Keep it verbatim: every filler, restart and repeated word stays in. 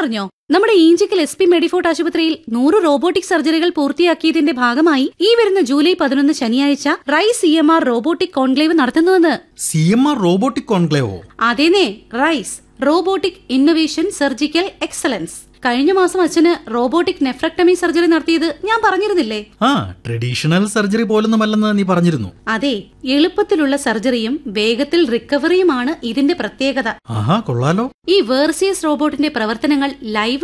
അറിഞ്ഞോ? നമ്മുടെ Enchakkal S P Medifort ആശുപത്രിയിൽ നൂറ് റോബോട്ടിക് സർജറികൾ പൂർത്തിയാക്കിയതിന്റെ ഭാഗമായി ഈ വരുന്ന ജൂലൈ പതിനൊന്ന് ശനിയാഴ്ച rice C M R robotic conclave നടത്തുന്നുവെന്ന്. C M R robotic കോൺക്ലേവോ? അതേനെ, rice robotic innovation surgical excellence. കഴിഞ്ഞ മാസം അച്ഛന് റോബോട്ടിക് നെഫ്രക്ടമി സർജറി നടത്തിയത് ഞാൻ പറഞ്ഞിരുന്നില്ലേ? ആ, ട്രഡീഷണൽ സർജറി പോലൊന്നുമല്ലെന്ന് നീ പറഞ്ഞിരുന്നു. അതെ, എളുപ്പത്തിലുള്ള സർജറിയും വേഗത്തിൽ റിക്കവറിയുമാണ് ഇതിന്റെ പ്രത്യേകത. ആഹാ, കൊള്ളാലോ. ഈ വേർസിയസ് റോബോട്ടിന്റെ പ്രവർത്തനങ്ങൾ ലൈവ്